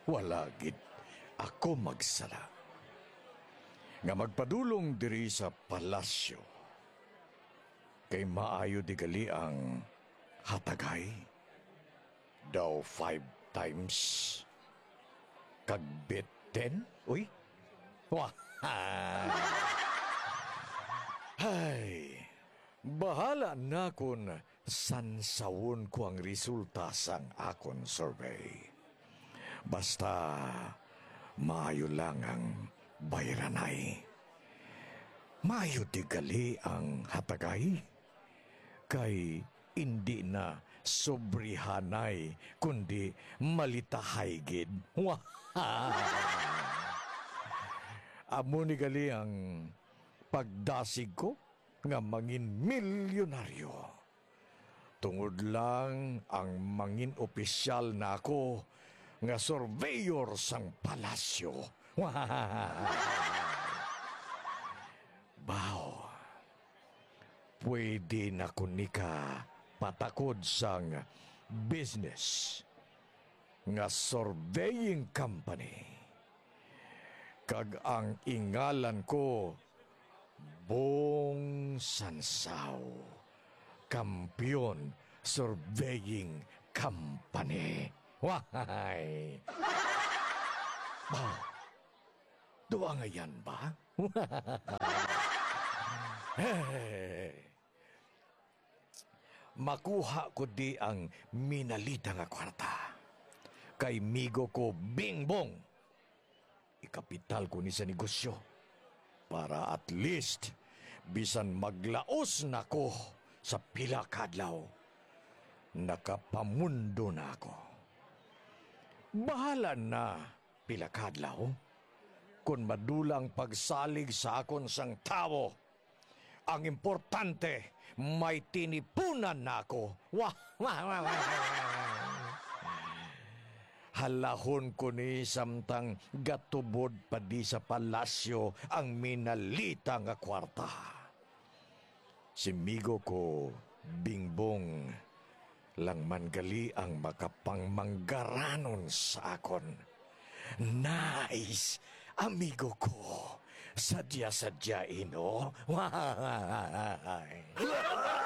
wala gid ako magsala. Nga magpadulong diri sa palasyo, kay maayo di gali ang hatagay. Daw 5 times. Kagbit 10? Uy, wah! Hay, bahala na kun sansawon ko ang resulta sang akon survey. Basta maayo lang ang bayranay. Maayo di gali ang hatagay. Kay hindi na sobrihanay kundi malitahay gid. Wah! Amo ni gali ang pagdasig ko nga mangin milyonaryo. Tungod lang ang mangin opisyal na ako nga surveyor sang palasyo. Bao, pwede na kunika patakod sang business nga surveying company. Kag ang ingalan ko, Bong Sansaw, Kampiyon Surveying Company. Wahay! Wow! Dua nga yan ba? Hey! Makuha ko di ang minalita nga kwarta. Kay migo ko Bingbong. Ikapital ko ni sa negosyo. Para at least, bisan maglaos na ko sa pila kadlaw, nakapamundo na ako. Bahala na pila kadlaw kung madulang pagsalig sa akon sang tao. Ang importante, may tinipunan na ako. Wah! Halahon ko ni samtang gatubod pa di sa palasyo ang minalita nga kwarta. Si migo ko, Bingbong, lang man gali ang makapangmanggaranon sa akon. Nice, amigo ko. Sadya-sadyain, oh.